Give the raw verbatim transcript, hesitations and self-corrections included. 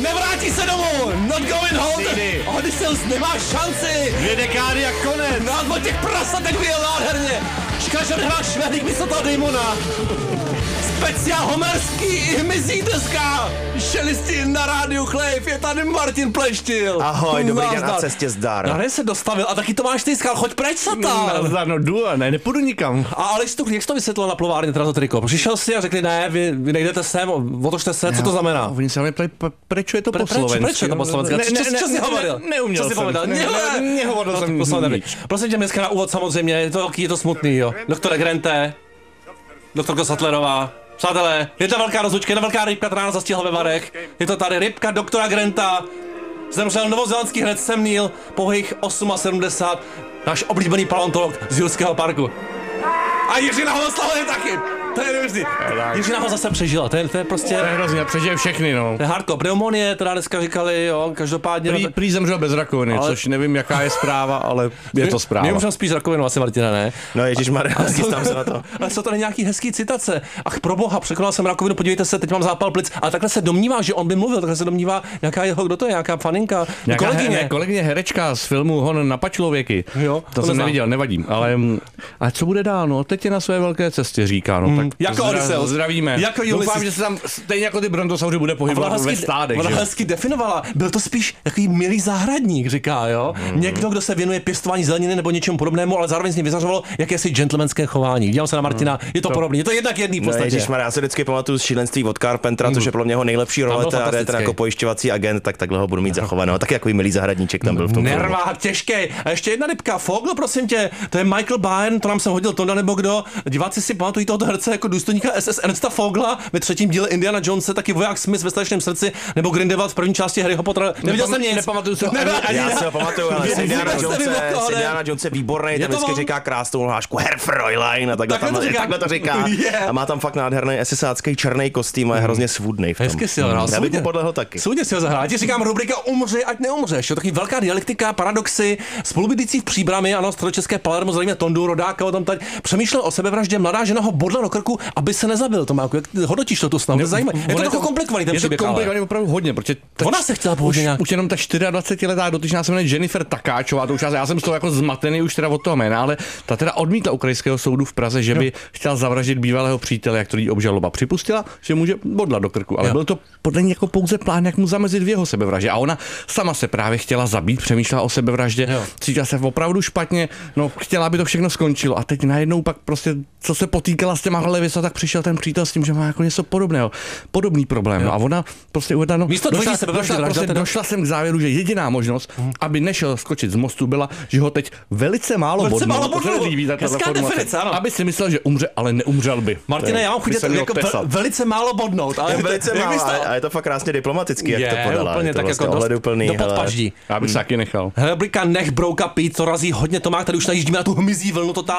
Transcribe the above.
Nevrátí se domů! Not going home! Odysseus nemá šanci! Dvě dekády a konec! No od těch prasatek vyjel nádherně! Škoda, že nehrál Švehlík místo toho Damona! Speciál homerský i hmyzí dneska! Šelistí na rádiu Chlejv, je tady Martin Pleštil! Ahoj, dobrý den, na cestě zdar. Na se dostavil a taky Tomáš Tyskal, choď preč sa tam! Nazdar, no jdu, ne, nepůjdu nikam. A Aleš Stuchlík, jak jsi to vysvětlil na plovárně, teda to triko? Přišel si a řekli, ne, vy, vy nejdete sem, otočte se, co to znamená? Oni se mě ptají, proč je to po Proč, slovensky? proč je to po slovensky? Ne, ne, ne, Co jsi hovoril? Neuměl Co jsi jsem. povedal? Ne, ne, nehovoril jsem nic. Prosím tě, dneska na úvod samozřejmě, je to, je to smutný, jo. Doktore Grente, doktorko Sattlerová, přátelé, je to velká rozlučka, je to velká rybka, která nás zastihla ve Varech. Je to tady rybka doktora Grenta. Zemřel novozélandský herec Sam Neill, pouhých sedmdesát osm, náš oblíbený paleontolog z Jurského parku. A Jiřina Homoslava je taky. To je neuvěřitelný. Jiřina ho zase přežila, to je, to je prostě... To je hrozně, přežije všechny, no. To je hardcore. Pneumonie, teda dneska říkali, jo, každopádně... Prý, prý zemřel bez rakoviny, ale... což nevím, jaká je zpráva, ale je to zpráva. My můžeme spíš rakovinu asi, Martina, ne? No ježišmarja, chystám se na to. Ale jsou tady nějaký hezký citace. Ach, pro boha, překonal jsem rakovinu, podívejte se, teď mám zápal plic. Ale takhle se domnívá, že on by mluvil, takhle se domnívá, nějaká jeho, kdo to je, nějaká faninka, nějaká kolegyně. He, kolegyně herečka z filmu Hon na pačlověky. Jo, to, to jsem neviděl, nevadím. Ale a co bude dál, no? Teď je na své velké cestě, říká, no. Mm, tak jako Odysseus. Zdravíme. Jako Doufám, že se tam stejně jako ty brontosauři bude pohybovat ve stádech. Ona hezky definovala. Byl to spíš takový milý zahradník, říká, jo. Mm. Někdo, kdo se věnuje pěstování zeleniny nebo něčemu podobnému, ale zároveň z něj vyzařovalo jakési gentlemanské chování. Dívám se na Martina, mm. je to, to podobné. Je to jednak jedný v podstatě. No, ježišmarja, já se vždycky pamatuju z Šílenství od Carpentera, mm. což je podle mě jeho nejlepší role, teda ten jako pojišťovací agent, tak takhle ho budu mít zachovaného. Tak takový milý zahradníček tam byl v tom. Nervá, těžký. A ještě jedna rybka, Fogl, prosím tě, to je Michael Biehn, to nám jsem hodil Tonda nebo kdo. Diváci si pamatují tohoto herce jako důstojníka S S Ernsta Fogla ve třetím díle Indiana Jonese, taky voják Smith ve Strašném srdci, nebo Grindelwald v první části Harryho Pottera. Neviděl jsem nic. Nepamatuju se. Ne, ani, já si ho pamatuju, ale s Indiana Vůbec nevím, Jonese, o koho s jde. Indiana Jones je výborný, ten vždycky on? říká krásnou hlášku Herr Fräulein a takhle, Takhle tam, to říká. takhle to říká. Yeah. A má tam fakt nádherný esesácký černý kostým a je hrozně svůdnej v tom. Hezky si ho hrál. Já bych mu podlehl taky. Soudně si ho zahrál. Já ti říkám rubrika Umři, ať neumřeš. Jo, takový velká dialektika, paradoxy, spolubydlící v Příbrami, ano, středočeské Palermo, zřejmě Tondu, rodáka, o tom tady přemýšlel o sebevraždě, mladá žena ho bodla do krku, aby se nezabil. Tomáku, jak hodnotíš to tu snahu? To zajímavé. Je to trochu komplikovaný ten příběh. Je to komplikovaný opravdu hodně, protože ona se chtěla použít nějak. Už jenom ta dvacetičtyřletá dotyčná se jmenuje Jennifer Takáčová, to už já jsem z toho jako zmatený už teda od toho jména, ale ta teda odmítla u krajského soudu v Praze, že by jo. chtěla zavraždit bývalého přítele, jak to jí obžaloba připustila, že může bodla do krku, ale jo. byl to podle ní jako pouze plán, jak mu zamezit v jeho sebevraždě. A ona sama se právě chtěla zabít, přemýšlela o sebevraždě, cítila se opravdu špatně, no chtěla, aby to všechno skončilo. A teď najednou pak prostě, co se potýkala s těma hlevěsa, tak přišel ten přítel s tím, že má jako něco podobného, podobný problém. No a ona prostě uvedla, no, místo došla, sebevraždy, došla, prostě došla jsem k závěru, že jediná možnost, hmm. aby nešel skočit z mostu, byla, že ho teď velice málo velice bodnul. Málo bodnul. Hezká definice, ano. Aby si myslel, že umře, ale neumřel by. Martine, já mám chuť jako ve, velice málo bodnout, ale je velice to, málo, a je to fakt krásně diplomatický, jak je, to podala. Úplně je to tak vlastně jako ohleduplný, do podpaždí. Já bych se taky nechal. Rubrika Nech brouka pít, to razí hodně Tomák, tady už najíždíme na tu hmyzí vlnu totálně.